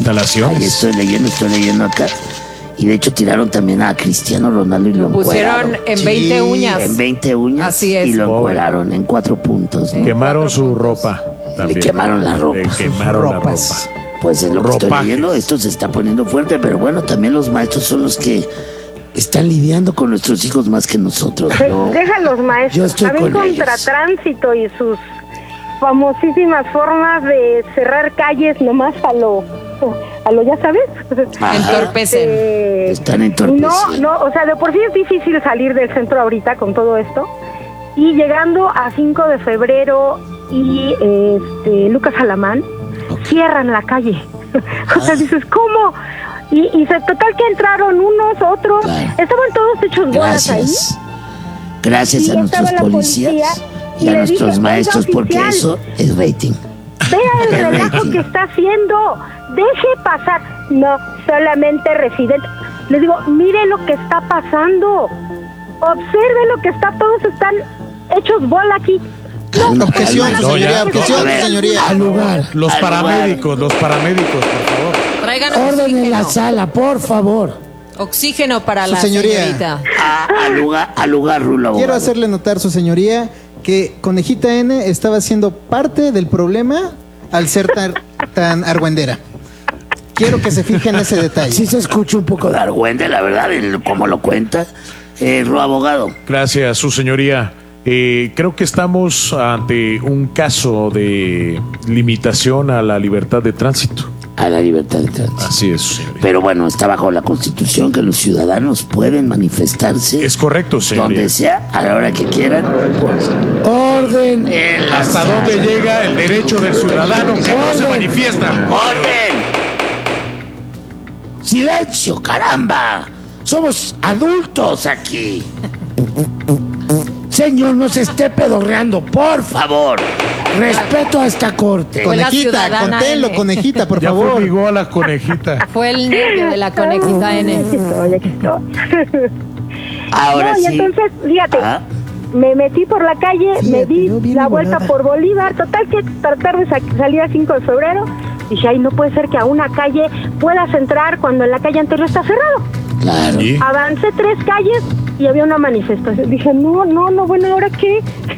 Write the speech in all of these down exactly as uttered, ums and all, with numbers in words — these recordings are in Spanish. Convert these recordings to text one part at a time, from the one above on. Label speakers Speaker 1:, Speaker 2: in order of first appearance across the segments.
Speaker 1: instalaciones.
Speaker 2: Ahí estoy leyendo, estoy leyendo acá. Y de hecho tiraron también a Cristiano Ronaldo y lo,
Speaker 3: lo pusieron en sí. veinte uñas.
Speaker 2: En veinte uñas.
Speaker 3: Así es.
Speaker 2: Y lo encueraron en cuatro puntos. ¿no?
Speaker 1: Quemaron
Speaker 2: cuatro
Speaker 1: su
Speaker 2: puntos.
Speaker 1: ropa. También.
Speaker 2: Le quemaron la ropa.
Speaker 1: Le quemaron
Speaker 2: Ropas.
Speaker 1: la ropa.
Speaker 2: Pues es lo que
Speaker 1: Ropajes.
Speaker 2: estoy leyendo. Esto se está poniendo fuerte, pero bueno, también los maestros son los que están lidiando con nuestros hijos más que nosotros, ¿no?
Speaker 4: Deja los maestros. También contra ellos. Tránsito y sus famosísimas formas de cerrar calles nomás a lo, a lo ya sabes.
Speaker 3: Entorpecen.
Speaker 4: Eh,
Speaker 2: Están entorpeciendo.
Speaker 4: No, no, o sea, de por sí es difícil salir del centro ahorita con todo esto. Y llegando a cinco de febrero y este Lucas Alamán, okay. cierran la calle. O sea, dices, ¿cómo? Y, y se, total que entraron unos, otros, claro. estaban todos hechos bolas ahí.
Speaker 2: Gracias a nuestros policías y, y a nuestros dije, maestros, porque eso es rating.
Speaker 4: Vea el relajo que está haciendo, deje pasar. No, solamente residente. Les digo, mire lo que está pasando, observe lo que está, todos están hechos bola aquí.
Speaker 5: No, objeción, no, señoría, objeción, señoría.
Speaker 2: Al lugar.
Speaker 1: Los
Speaker 2: al
Speaker 1: paramédicos,
Speaker 2: lugar.
Speaker 1: los paramédicos, por favor.
Speaker 3: Traigan
Speaker 2: orden en la sala, por favor.
Speaker 3: Oxígeno para
Speaker 5: su
Speaker 3: la
Speaker 5: señoría.
Speaker 3: señorita.
Speaker 2: A, al lugar, al lugar, Rulo.
Speaker 5: Quiero hacerle notar, su señoría, que Conejita N estaba siendo parte del problema al ser tan, tan argüendera. Quiero que se fije en ese detalle.
Speaker 2: Sí se escucha un poco de argüende, la verdad, como lo cuenta. Eh, Ru, abogado.
Speaker 1: Gracias, su señoría. Eh, creo que estamos ante un caso de limitación a la libertad de tránsito.
Speaker 2: A la libertad de tránsito.
Speaker 1: Así es, señoría.
Speaker 2: Pero bueno, está bajo la Constitución que los ciudadanos pueden manifestarse.
Speaker 1: Es correcto, señoría.
Speaker 2: Donde sea, a la hora que quieran. Pues, orden.
Speaker 1: ¿Hasta dónde llega el derecho del ciudadano que no se manifiesta?
Speaker 2: ¡Orden! ¡Silencio, caramba! Somos adultos aquí. Señor, no se esté pedorreando, por favor. Respeto a esta corte.
Speaker 5: Conejita, conténlo, N. Conejita, por
Speaker 1: ya
Speaker 5: favor.
Speaker 1: Ya fumigó a la conejita.
Speaker 3: Fue el nervio de la conejita N.
Speaker 2: Ahora
Speaker 4: no,
Speaker 2: sí.
Speaker 4: Y entonces, fíjate, ¿ah? me metí por la calle, fíjate, me di no la vuelta volada. por Bolívar. Total que tratar de sa- salir a cinco de febrero. Dije, ay, no puede ser que a una calle puedas entrar cuando en la calle anterior está cerrado.
Speaker 2: Claro.
Speaker 1: ¿Sí?
Speaker 4: Avancé tres calles y había una manifestación. Dije, no, no, no, bueno, ¿ahora qué?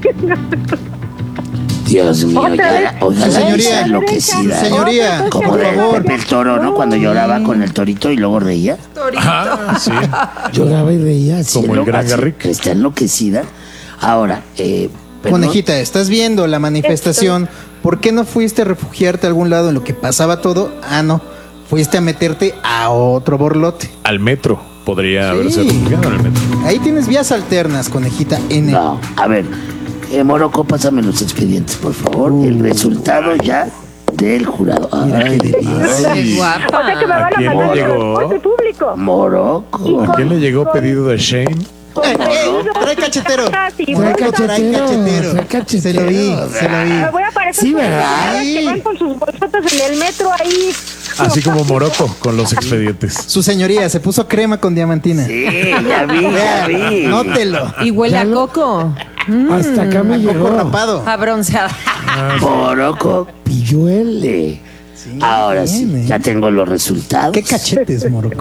Speaker 2: Dios mío, ojalá, ojalá
Speaker 5: señoría,
Speaker 2: enloquecida.
Speaker 5: Señoría,
Speaker 2: como
Speaker 5: por
Speaker 2: de
Speaker 5: favor.
Speaker 2: Pepe el Toro, ¿no? Cuando lloraba con el torito y luego reía.
Speaker 1: Ah, sí.
Speaker 2: Lloraba y reía. Así
Speaker 1: como el gran Garrick.
Speaker 2: Está enloquecida. Ahora, eh,
Speaker 5: Conejita, estás viendo la manifestación. ¿Por qué no fuiste a refugiarte a algún lado en lo que pasaba todo? Ah, no. Fuiste a meterte a otro borlote.
Speaker 1: Al metro. Podría
Speaker 5: sí.
Speaker 1: haberse refugiado en el metro.
Speaker 5: Ahí tienes vías alternas, Conejita N.
Speaker 2: No, a ver, eh, Morocco, pásame los expedientes, por favor. Uh, El resultado ya del jurado. Ay,
Speaker 3: qué guapa.
Speaker 4: O sea que me van a mandar el transporte público.
Speaker 2: Morocco.
Speaker 1: ¿A quién le llegó pedido de Shane?
Speaker 5: Eh, eh, trae cachetero.
Speaker 2: Trae cachetero. Trae cachetero.
Speaker 5: Se lo vi, se lo vi.
Speaker 4: Me voy a parecer
Speaker 2: sí, ¿verdad?
Speaker 4: que van con sus bolsotas en el metro ahí.
Speaker 1: Así como Morocco con los expedientes.
Speaker 5: Su señoría se puso crema con diamantina.
Speaker 2: Sí, ya vi, ya vi.
Speaker 5: Nótelo.
Speaker 3: Y huele a coco.
Speaker 2: Mm, Hasta acá me llegó.
Speaker 5: Coco rapado.
Speaker 3: A bronceado.
Speaker 2: Morocco pilluele. Sí, ahora bien, sí, eh. ya tengo los resultados.
Speaker 5: ¿Qué cachetes, Morocco?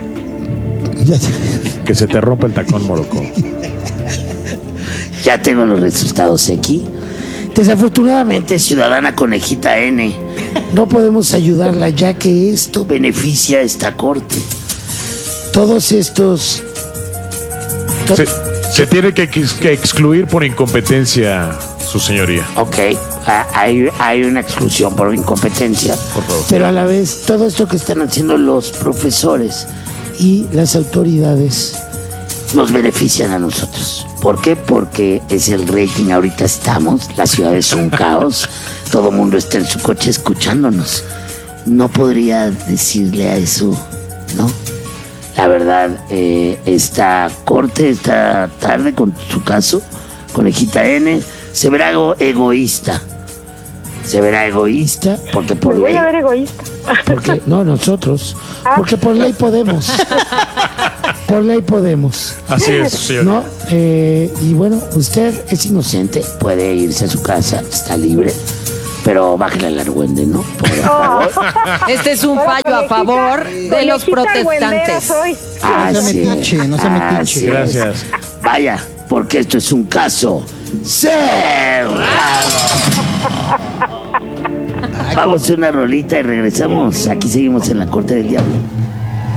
Speaker 1: Que se te rompa el tacón, Morocco.
Speaker 2: Ya tengo los resultados aquí. Desafortunadamente, ciudadana Conejita N, no podemos ayudarla ya que esto beneficia a esta corte. Todos estos...
Speaker 1: To- se, se tiene que, que excluir por incompetencia, su señoría.
Speaker 2: Ok, hay, hay una exclusión por incompetencia.
Speaker 1: Por favor.
Speaker 2: Pero a la vez, todo esto que están haciendo los profesores y las autoridades nos benefician a nosotros. ¿Por qué? Porque es el rating, ahorita estamos, la ciudad es un caos, todo el mundo está en su coche escuchándonos. No podría decirle a eso, ¿no? La verdad, eh, esta corte, esta tarde con su caso, Conejita N, se verá ego- egoísta. Se verá egoísta porque por
Speaker 4: voy
Speaker 2: ley...
Speaker 4: a ver egoísta.
Speaker 2: Porque, no, nosotros. Porque por ley podemos. Por ley podemos.
Speaker 1: Así es, señor.
Speaker 2: ¿No? Eh, y bueno, usted es inocente, puede irse a su casa, está libre. Pero bájale al argüende, ¿no? Por favor.
Speaker 3: Este es un
Speaker 4: Ahora,
Speaker 3: fallo a
Speaker 4: conejita-
Speaker 3: favor de los
Speaker 4: conejita argüendera
Speaker 3: protestantes.
Speaker 4: soy.
Speaker 5: No sea
Speaker 2: Así es,
Speaker 5: metiche, no sea metiche.
Speaker 2: así es.
Speaker 1: Gracias.
Speaker 2: Vaya, porque esto es un caso cerrado. Vamos a una rolita y regresamos. Aquí seguimos en la corte del diablo.